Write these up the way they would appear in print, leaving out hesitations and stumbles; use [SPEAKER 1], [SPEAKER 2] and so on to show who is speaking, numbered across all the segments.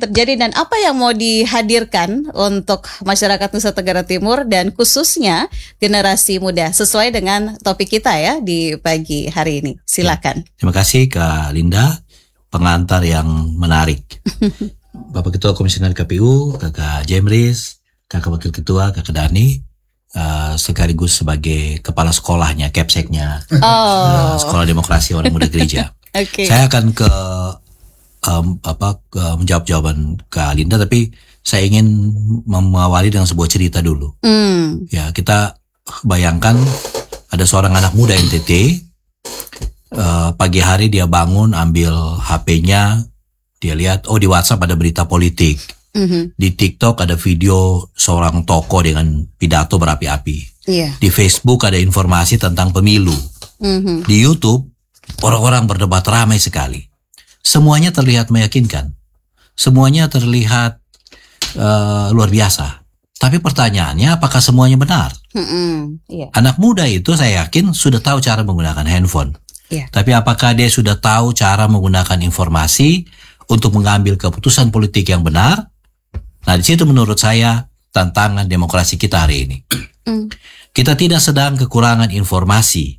[SPEAKER 1] terjadi dan apa yang mau dihadirkan untuk masyarakat Nusa Tenggara Timur dan khususnya generasi muda sesuai dengan topik kita ya di pagi hari ini. Silakan.
[SPEAKER 2] Terima kasih Kak Linda, pengantar yang menarik. Bapak Ketua Komisioner KPU, Kakak Jemris, Kakak Wakil Ketua, Kakak Dani, sekaligus sebagai kepala sekolahnya, Kepseknya, Sekolah Demokrasi Orang Muda Gereja.
[SPEAKER 1] Okay.
[SPEAKER 2] Saya akan menjawab jawaban Kak Linda, tapi saya ingin mengawali dengan sebuah cerita dulu. Ya, kita bayangkan ada seorang anak muda NTT, pagi hari dia bangun, ambil HP-nya, dia lihat, di WhatsApp ada berita politik. Di TikTok ada video seorang tokoh dengan pidato berapi-api. Di Facebook ada informasi tentang pemilu. Di YouTube orang-orang berdebat ramai sekali. Semuanya terlihat meyakinkan. Semuanya terlihat luar biasa. Tapi pertanyaannya, apakah semuanya benar? Anak muda itu saya yakin sudah tahu cara menggunakan handphone. Tapi apakah dia sudah tahu cara menggunakan informasi untuk mengambil keputusan politik yang benar? Nah, di situ menurut saya tantangan demokrasi kita hari ini. Kita tidak sedang kekurangan informasi.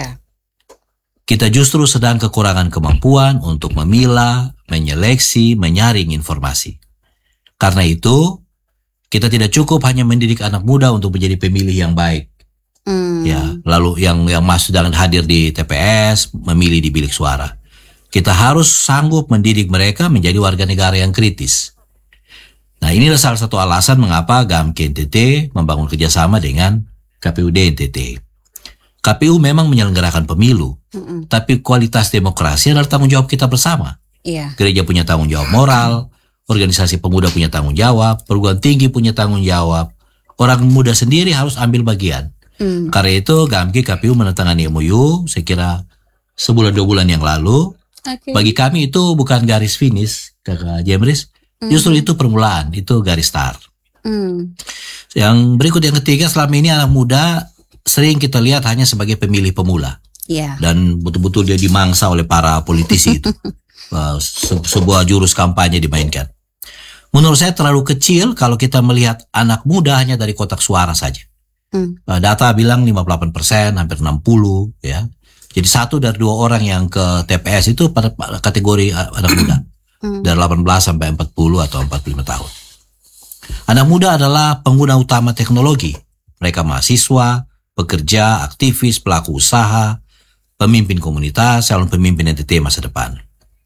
[SPEAKER 2] Kita justru sedang kekurangan kemampuan untuk memilah, menyeleksi, menyaring informasi. Karena itu, kita tidak cukup hanya mendidik anak muda untuk menjadi pemilih yang baik. Ya, lalu yang masuk dan hadir di TPS, memilih di bilik suara. Kita harus sanggup mendidik mereka menjadi warga negara yang kritis. Nah, inilah salah satu alasan mengapa GAMKI NTT membangun kerjasama dengan KPUD NTT. KPU memang menyelenggarakan pemilu, tapi kualitas demokrasi adalah tanggung jawab kita bersama. Gereja punya tanggung jawab moral, organisasi pemuda punya tanggung jawab, perguruan tinggi punya tanggung jawab, orang muda sendiri harus ambil bagian. Karena itu GAMKI KPU menandatangani MOU, saya kira sebulan 2 bulan yang lalu. Bagi kami itu bukan garis finish, Kakak Jemris. Justru itu permulaan, itu garis start. Yang berikut, yang ketiga, selama ini anak muda sering kita lihat hanya sebagai pemilih pemula. Dan betul-betul dia dimangsa oleh para politisi itu. Sebuah jurus kampanye dimainkan. Menurut saya terlalu kecil kalau kita melihat anak muda hanya dari kotak suara saja. Data bilang 58%, hampir 60%. Ya. Jadi 1 dari 2 orang yang ke TPS itu pada kategori anak muda. Dari 18 sampai 40 atau 45 tahun. Anak muda adalah pengguna utama teknologi. Mereka mahasiswa, pekerja, aktivis, pelaku usaha, pemimpin komunitas, calon pemimpin NTT masa depan.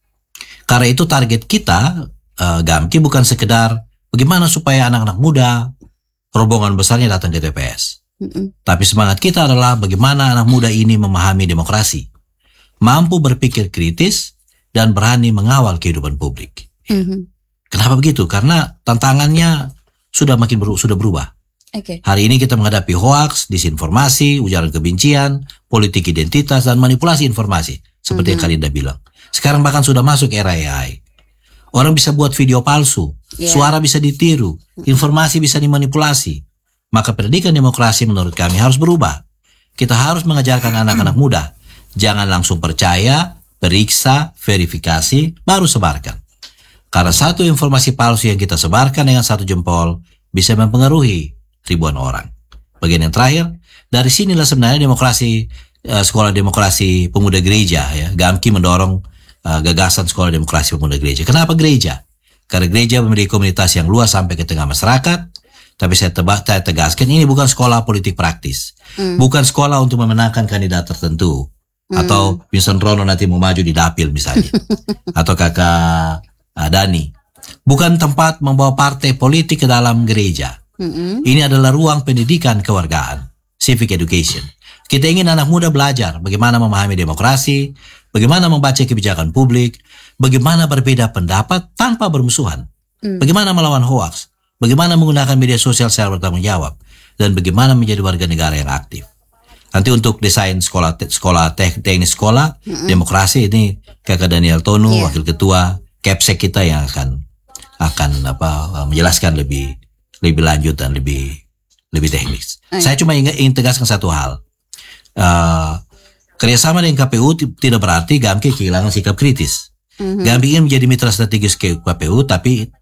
[SPEAKER 2] Karena itu target kita, GAMKI, bukan sekedar bagaimana supaya anak-anak muda, rombongan besarnya datang ke TPS. Tapi semangat kita adalah bagaimana anak muda ini memahami demokrasi, mampu berpikir kritis, dan berani mengawal kehidupan publik. Kenapa begitu? Karena tantangannya sudah sudah berubah. Hari ini kita menghadapi hoaks, disinformasi, ujaran kebencian, politik identitas, dan manipulasi informasi. Seperti yang Kalinda bilang. Sekarang bahkan sudah masuk era AI. Orang bisa buat video palsu, suara bisa ditiru, informasi bisa dimanipulasi. Maka pendidikan demokrasi menurut kami harus berubah. Kita harus mengajarkan anak-anak muda, jangan langsung percaya, periksa, verifikasi, baru sebarkan. Karena satu informasi palsu yang kita sebarkan dengan 1 jempol bisa mempengaruhi ribuan orang. Bagian yang terakhir, dari sinilah sebenarnya demokrasi, sekolah demokrasi pemuda gereja. Ya. GAMKI mendorong gagasan sekolah demokrasi pemuda gereja. Kenapa gereja? Karena gereja memiliki komunitas yang luas sampai ke tengah masyarakat. Tapi saya tegaskan, ini bukan sekolah politik praktis. Bukan sekolah untuk memenangkan kandidat tertentu. Atau Vincent Rono nanti mau maju di dapil misalnya. Atau Kakak Dani. Bukan tempat membawa partai politik ke dalam gereja. Ini adalah ruang pendidikan kewargaan, civic education. Kita ingin anak muda belajar bagaimana memahami demokrasi, bagaimana membaca kebijakan publik, bagaimana berbeda pendapat tanpa bermusuhan, bagaimana melawan hoaks, bagaimana menggunakan media sosial secara bertanggung jawab, dan bagaimana menjadi warga negara yang aktif. Nanti untuk desain teknis sekolah demokrasi ini Kakak Daniel Tonu, Wakil Ketua Kepsek kita yang akan menjelaskan lebih lanjut dan lebih teknis. Saya cuma ingin tegaskan satu hal. Kerjasama dengan KPU tidak berarti GAMKI kehilangan sikap kritis. GAMKI ingin menjadi mitra strategis KPU, tapi